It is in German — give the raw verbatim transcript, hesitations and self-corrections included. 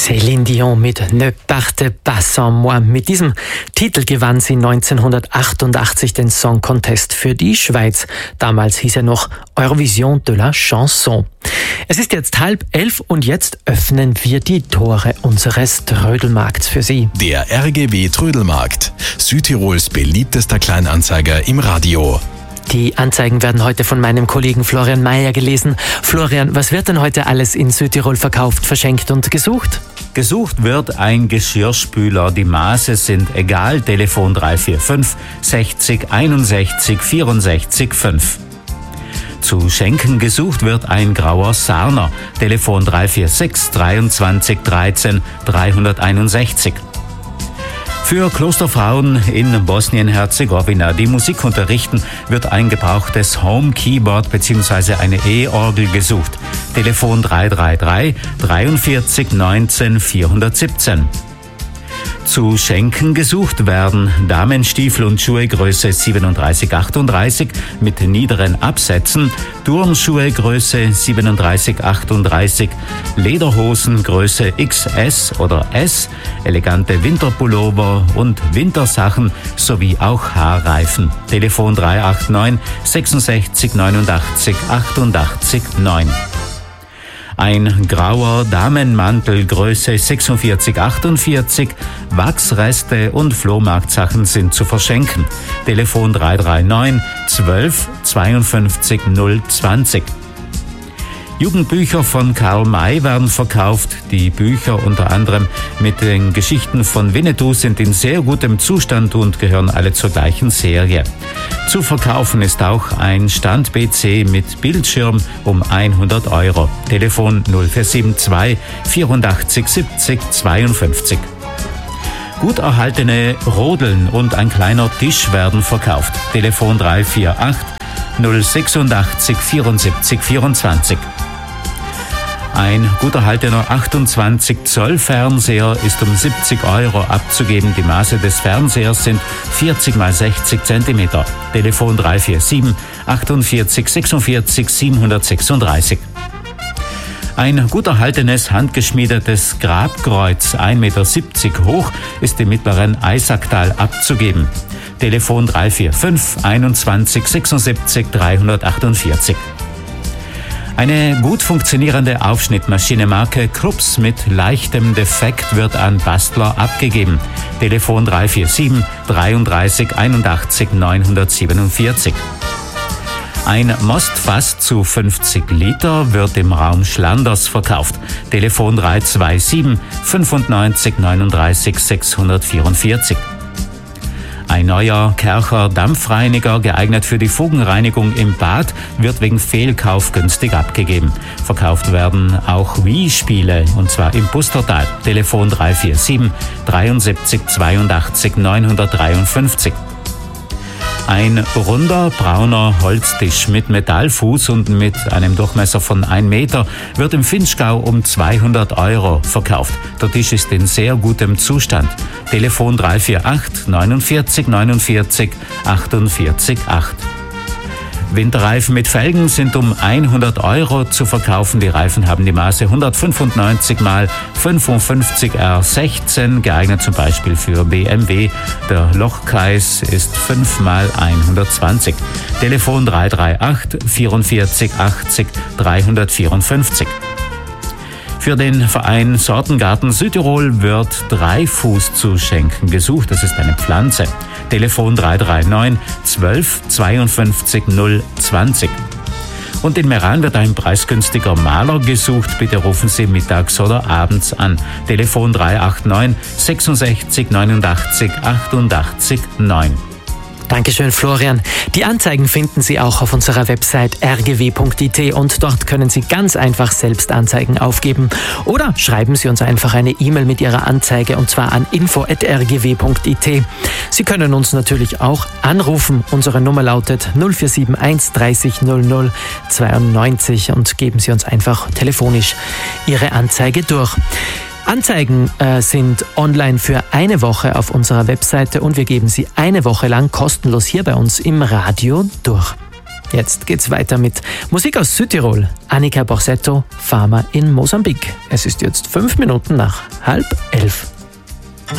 Céline Dion mit Ne partez pas sans moi. Mit diesem Titel gewann sie neunzehnhundertachtundachtzig den Song Contest für die Schweiz. Damals hieß er noch Eurovision de la Chanson. Es ist jetzt halb elf und jetzt öffnen wir die Tore unseres Trödelmarkts für Sie. Der R G W Trödelmarkt, Südtirols beliebtester Kleinanzeiger im Radio. Die Anzeigen werden heute von meinem Kollegen Florian Mayer gelesen. Florian, was wird denn heute alles in Südtirol verkauft, verschenkt und gesucht? Gesucht wird ein Geschirrspüler. Die Maße sind egal. Telefon drei vier fünf sechzig einundsechzig vierundsechzig fünf. Zu schenken gesucht wird ein grauer Sarner. Telefon drei vier sechs dreiundzwanzig dreizehn dreihunderteinundsechzig. Für Klosterfrauen in Bosnien-Herzegowina, die Musik unterrichten, wird ein gebrauchtes Home-Keyboard bzw. eine E-Orgel gesucht. Telefon drei drei drei dreiundvierzig neunzehn vierhundertsiebzehn. Zu schenken gesucht werden Damenstiefel und Schuhe Größe siebenunddreißig achtunddreißig mit niederen Absätzen, Turnschuhe Größe siebenunddreißig achtunddreißig, Lederhosen Größe X S oder S, elegante Winterpullover und Wintersachen sowie auch Haarreifen. Telefon drei acht neun sechsundsechzig neunundachtzig achtundachtzig neun. Ein grauer Damenmantel Größe sechsundvierzig achtundvierzig, Wachsreste und Flohmarktsachen sind zu verschenken. Telefon drei drei neun zwölf zweiundfünfzig null zwanzig. Jugendbücher von Karl May werden verkauft. Die Bücher unter anderem mit den Geschichten von Winnetou sind in sehr gutem Zustand und gehören alle zur gleichen Serie. Zu verkaufen ist auch ein Stand-P C mit Bildschirm um hundert Euro. Telefon null vier sieben zwei vierundachtzig siebzig zweiundfünfzig. Gut erhaltene Rodeln und ein kleiner Tisch werden verkauft. Telefon drei vier acht null sechsundachtzig vierundsiebzig vierundzwanzig. Ein gut erhaltener achtundzwanzig Zoll Fernseher ist um siebzig Euro abzugeben. Die Maße des Fernsehers sind vierzig mal sechzig Zentimeter. Telefon drei vier sieben achtundvierzig sechsundvierzig siebenhundertsechsunddreißig. Ein gut erhaltenes, handgeschmiedetes Grabkreuz, ein Meter siebzig hoch, ist im mittleren Eisacktal abzugeben. Telefon drei vier fünf einundzwanzig sechsundsiebzig dreihundertachtundvierzig. Eine gut funktionierende Aufschnittmaschine Marke Krups mit leichtem Defekt wird an Bastler abgegeben. Telefon drei vier sieben dreiunddreißig einundachtzig neunhundertsiebenundvierzig. Ein Mostfass zu fünfzig Liter wird im Raum Schlanders verkauft. Telefon drei zwei sieben fünfundneunzig neununddreißig sechshundertvierundvierzig. Ein neuer Kercher Dampfreiniger, geeignet für die Fugenreinigung im Bad, wird wegen Fehlkauf günstig abgegeben. Verkauft werden auch Wii-Spiele, und zwar im Pustertal. Telefon drei vier sieben dreiundsiebzig zweiundachtzig neunhundertdreiundfünfzig. Ein runder, brauner Holztisch mit Metallfuß und mit einem Durchmesser von einem Meter wird im Vinschgau um zweihundert Euro verkauft. Der Tisch ist in sehr gutem Zustand. Telefon drei vier acht neunundvierzig neunundvierzig achtundvierzig acht. Winterreifen mit Felgen sind um hundert Euro zu verkaufen. Die Reifen haben die Maße hundertfünfundneunzig mal fünfundfünfzig R sechzehn, geeignet zum Beispiel für B M W. Der Lochkreis ist fünf mal hundertzwanzig. Telefon drei drei acht vierundvierzig achtzig dreihundertvierundfünfzig. Für den Verein Sortengarten Südtirol wird Dreifuß zu schenken gesucht. Das ist eine Pflanze. Telefon drei drei neun zwölf zweiundfünfzig null zwanzig. Und in Meran wird ein preisgünstiger Maler gesucht. Bitte rufen Sie mittags oder abends an. Telefon drei acht neun sechsundsechzig neunundachtzig achtundachtzig neun. Dankeschön, Florian. Die Anzeigen finden Sie auch auf unserer Website r g w punkt i t und dort können Sie ganz einfach selbst Anzeigen aufgeben. Oder schreiben Sie uns einfach eine E-Mail mit Ihrer Anzeige und zwar an info at r g w punkt i t. Sie können uns natürlich auch anrufen. Unsere Nummer lautet null vier sieben eins dreißig null null zweiundneunzig und geben Sie uns einfach telefonisch Ihre Anzeige durch. Anzeigen äh, sind online für eine Woche auf unserer Webseite und wir geben sie eine Woche lang kostenlos hier bei uns im Radio durch. Jetzt geht's weiter mit Musik aus Südtirol. Annika Borsetto, Farmer in Mosambik. Es ist jetzt fünf Minuten nach halb elf.